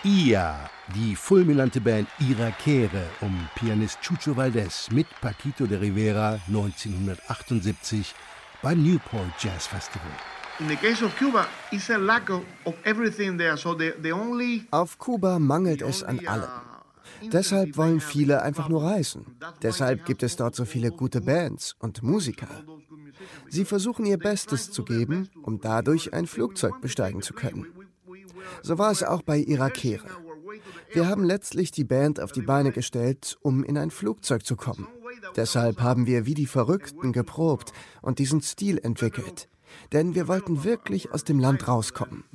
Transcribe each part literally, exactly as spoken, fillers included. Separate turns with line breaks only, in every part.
Ia, die fulminante Band Irakere um Pianist Chucho Valdés mit Paquito de Rivera neunzehnhundertachtundsiebzig beim Newport Jazz Festival.
Auf Kuba mangelt es an allem. Deshalb wollen viele einfach nur reisen. Deshalb gibt es dort so viele gute Bands und Musiker. Sie versuchen ihr Bestes zu geben, um dadurch ein Flugzeug besteigen zu können. So war es auch bei Irakere. Wir haben letztlich die Band auf die Beine gestellt, um in ein Flugzeug zu kommen. Deshalb haben wir wie die Verrückten geprobt und diesen Stil entwickelt. Denn wir wollten wirklich aus dem Land rauskommen.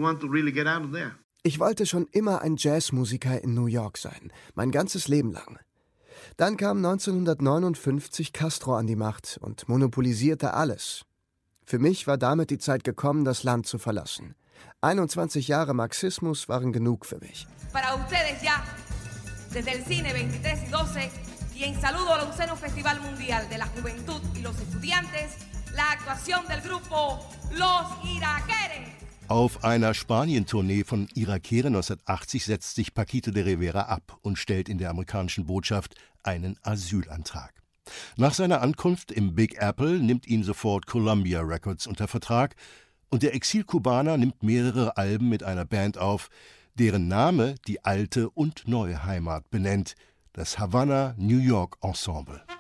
Ich wollte schon immer ein Jazzmusiker in New York sein, mein ganzes Leben lang. Dann kam neunzehnhundertneunundfünfzig Castro an die Macht und monopolisierte alles. Für mich war damit die Zeit gekommen, das Land zu verlassen. einundzwanzig Jahre Marxismus waren genug für mich.
Para ustedes ya, desde el cine veintitrés y doce y en saludo al onceno Festival Mundial de la Juventud y los Estudiantes, la actuación del grupo Los Iraquere.
Auf einer Spanien-Tournee von Irakere neunzehnhundertachtzig setzt sich Paquito de Rivera ab und stellt in der amerikanischen Botschaft einen Asylantrag. Nach seiner Ankunft im Big Apple nimmt ihn sofort Columbia Records unter Vertrag und der Exil-Kubaner nimmt mehrere Alben mit einer Band auf, deren Name die alte und neue Heimat benennt, das Havana New York Ensemble.